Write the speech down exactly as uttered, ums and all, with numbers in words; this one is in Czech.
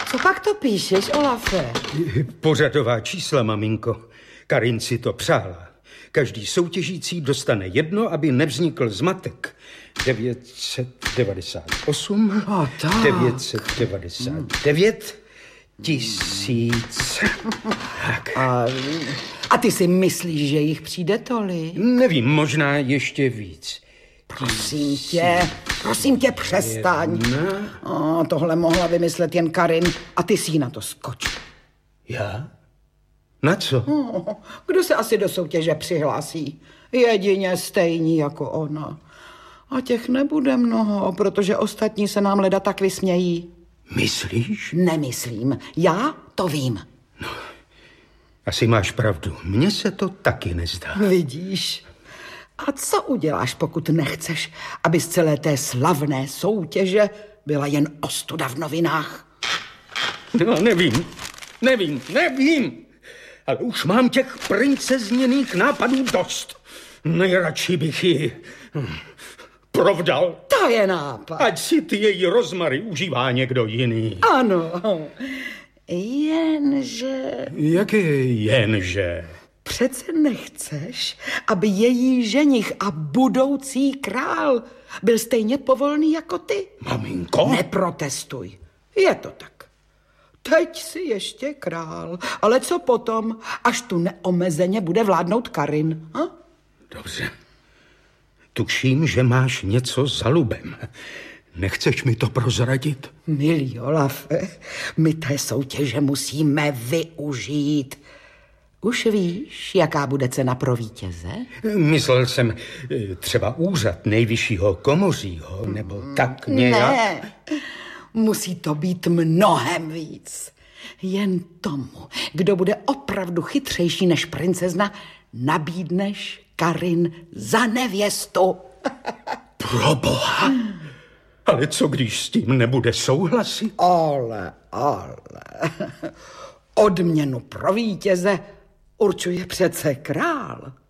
Co pak to píšeš, Olafe? Pořadová čísla, maminko. Karin si to přála. Každý soutěžící dostane jedno, aby nevznikl zmatek. devět set devadesát osm, A tak. devět set devadesát devět, tisíc. Tak. A, a ty si myslíš, že jich přijde tolik? Nevím, možná ještě víc. Prosím tě, prosím tě, přestaň. O, tohle mohla vymyslet jen Karin a ty si jí na to skoč. Já? Na co? O, kdo se asi do soutěže přihlásí? Jedině stejní jako ona. A těch nebude mnoho, protože ostatní se nám leda tak vysmějí. Myslíš? Nemyslím. Já to vím. No, asi máš pravdu. Mně se to taky nezdá. Vidíš? A co uděláš, pokud nechceš, aby z celé té slavné soutěže byla jen ostuda v novinách? No, nevím. Nevím, nevím. Ale už mám těch princezněných nápadů dost. Nejradši bych ji provdal. To je nápad. Ať si ty její rozmary užívá někdo jiný. Ano, jenže... Jak je jenže? Přece nechceš, aby její ženich a budoucí král byl stejně povolný jako ty? Maminko? Neprotestuj. Je to tak. Teď si ještě král, ale co potom, až tu neomezeně bude vládnout Karin? Ha? Dobře. Tuším, že máš něco za lubem. Nechceš mi to prozradit? Milý Olafe, my té soutěže musíme využít. Už víš, jaká bude cena pro vítěze? Myslel jsem třeba úřad nejvyššího komořího, nebo tak nějak. Ne, musí to být mnohem víc. Jen tomu, kdo bude opravdu chytřejší než princezna, nabídneš Karin za nevěstu. Proboha! Ale co, když s tím nebude souhlasit? Ale, ale, odměnu pro vítěze určuje přece král.